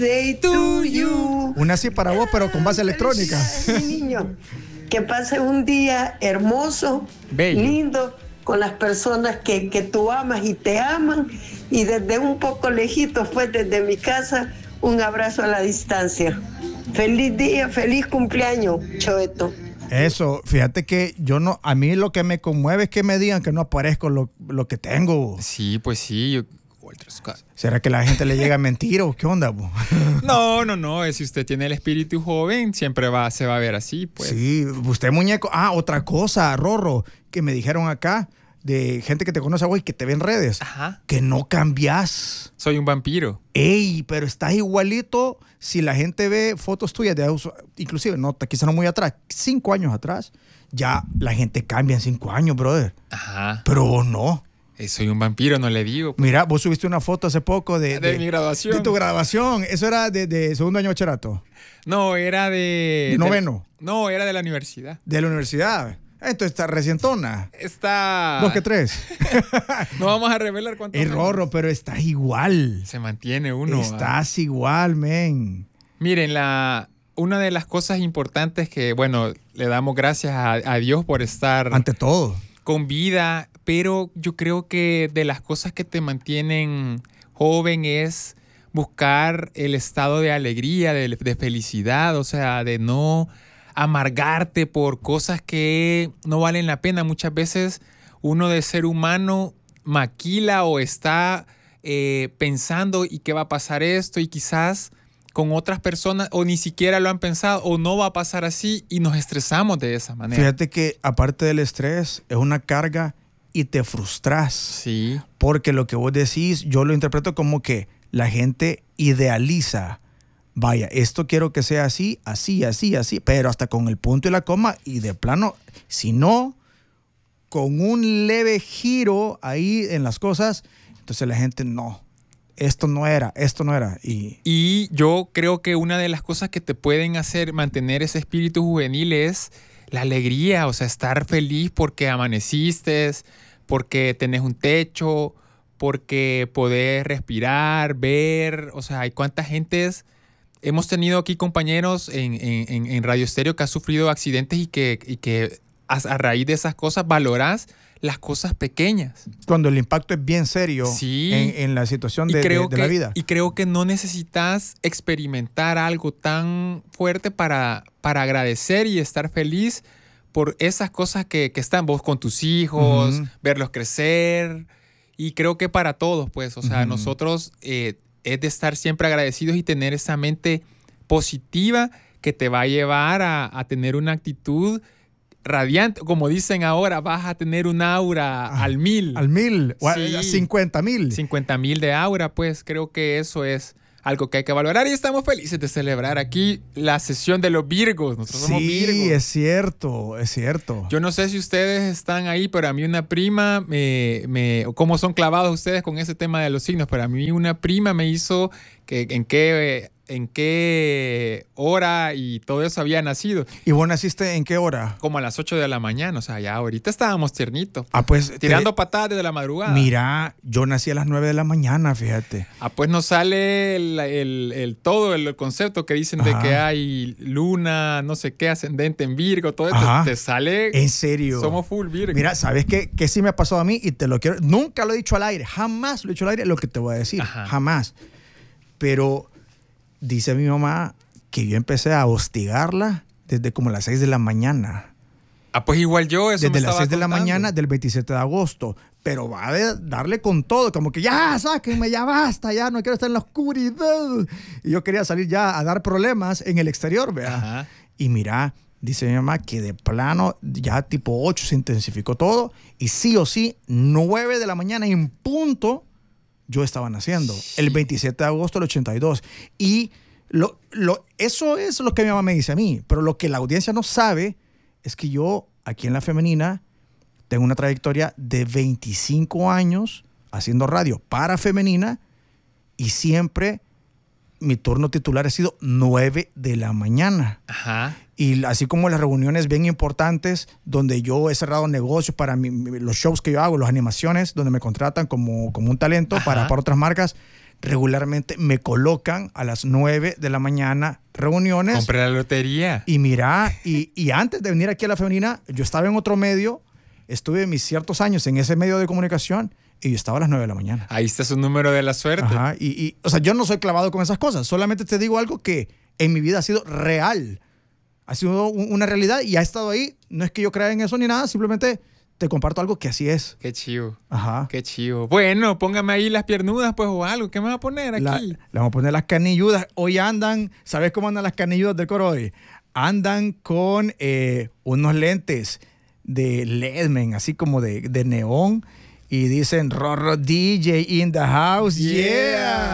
Day to you. Una así para vos, pero con base electrónica. Mi niño, que pases un día hermoso, bello, lindo, con las personas que tú amas y te aman. Y desde un poco lejito, desde mi casa, un abrazo a la distancia. Feliz día, feliz cumpleaños, Choeto. Eso, fíjate que a mí lo que me conmueve es que me digan que no aparezco lo que tengo. Sí, pues sí. ¿Será que la gente le llega a mentir o qué onda? No, si usted tiene el espíritu joven, siempre se va a ver así, pues. Sí, usted muñeco. Otra cosa, Rorro, que me dijeron acá, de gente que te conoce, güey, que te ve en redes. Ajá. Que no cambias. Soy un vampiro. Ey, pero estás igualito. Si la gente ve fotos tuyas, inclusive, no, quizá no muy atrás, 5 años atrás, ya la gente cambia en 5 años, brother. Ajá. Pero vos no. Soy un vampiro, no le digo. Pues. Mira, vos subiste una foto hace poco de mi graduación. De tu graduación. ¿Eso era de segundo año de bachillerato? No, era de noveno. No, era de la universidad. De la universidad. Entonces está recientona. Está... 2 que 3. No vamos a revelar cuánto. Es Rorro, pero estás igual. Se mantiene uno. Estás igual, men. Miren, una de las cosas importantes que, bueno, le damos gracias a Dios por estar... Ante todo. Con vida, pero yo creo que de las cosas que te mantienen joven es buscar el estado de alegría, de felicidad, o sea, de no amargarte por cosas que no valen la pena. Muchas veces uno de ser humano maquila o está pensando y qué va a pasar esto y quizás con otras personas o ni siquiera lo han pensado o no va a pasar así y nos estresamos de esa manera. Fíjate que aparte del estrés es una carga y te frustras. Sí. Porque lo que vos decís yo lo interpreto como que la gente idealiza. Vaya, esto quiero que sea así, así, así, así, pero hasta con el punto y la coma y de plano, si no, con un leve giro ahí en las cosas, entonces la gente no. Esto no era. Y yo creo que una de las cosas que te pueden hacer mantener ese espíritu juvenil es la alegría, o sea, estar feliz porque amaneciste, porque tenés un techo, porque podés respirar, ver, o sea, hay cuántas gentes. Hemos tenido aquí compañeros en Radio Estéreo que han sufrido accidentes y que a raíz de esas cosas valorás las cosas pequeñas. Cuando el impacto es bien serio, sí, en la situación de la vida. Y creo que no necesitas experimentar algo tan fuerte para agradecer y estar feliz por esas cosas que están vos con tus hijos, verlos crecer. Y creo que para todos, pues, o sea, nosotros es de estar siempre agradecidos y tener esa mente positiva que te va a llevar a tener una actitud radiante, como dicen ahora, vas a tener un aura al 1000. Al 1000, o sí, a 50,000. 50,000 de aura, pues creo que eso es algo que hay que valorar y estamos felices de celebrar aquí la sesión de los Virgos. Nosotros somos Virgos. Sí, es cierto. Yo no sé si ustedes están ahí, pero a mí una prima cómo son clavados ustedes con ese tema de los signos, pero a mí una prima me hizo que en qué hora y todo eso había nacido. ¿Y vos naciste en qué hora? Como a las 8 de la mañana, o sea, ya ahorita estábamos tiernitos. Pues tirando patadas desde la madrugada. Mira, yo nací a las 9 de la mañana, fíjate. Pues nos sale todo el concepto que dicen de que hay luna, no sé qué, ascendente en Virgo, todo esto te sale. ¿En serio? Somos full Virgo. Mira, ¿sabes qué sí me ha pasado a mí? Y te lo quiero, nunca lo he dicho al aire, jamás lo he dicho al aire lo que te voy a decir, jamás. Pero dice mi mamá que yo empecé a hostigarla desde como las 6 de la mañana. Pues igual yo, eso desde me las 6 de la contando. mañana del 27 de agosto. Pero va a darle con todo, como que ya, sáquenme, ya basta, ya no quiero estar en la oscuridad. Y yo quería salir ya a dar problemas en el exterior, ¿vea? Y mira, dice mi mamá que de plano ya tipo 8 se intensificó todo y sí o sí, 9 de la mañana en punto, yo estaba naciendo, el 27 de agosto del 82. Y eso es lo que mi mamá me dice a mí, pero lo que la audiencia no sabe es que yo, aquí en La Femenina, tengo una trayectoria de 25 años haciendo radio para Femenina y siempre mi turno titular ha sido 9 de la mañana. Y así como las reuniones bien importantes donde yo he cerrado negocios para los shows que yo hago, las animaciones, donde me contratan como un talento para otras marcas, regularmente me colocan a las 9 de la mañana reuniones. Compré la lotería. Y mira, y antes de venir aquí a La Femenina, yo estaba en otro medio, estuve mis ciertos años en ese medio de comunicación y yo estaba a las 9 de la mañana. Ahí está su número de la suerte. Ajá, o sea, yo no soy clavado con esas cosas, solamente te digo algo que en mi vida ha sido real. Ha sido una realidad y ha estado ahí. No es que yo crea en eso ni nada, simplemente te comparto algo que así es. Qué chivo. Ajá. Qué chivo. Bueno, póngame ahí las piernudas, pues, o algo. ¿Qué me va a poner aquí? Le vamos a poner las canilludas. Hoy andan, ¿sabes cómo andan las canilludas del coro hoy? Andan con unos lentes de LED, así como de neón. Y dicen, Rorro DJ in the house. Yeah.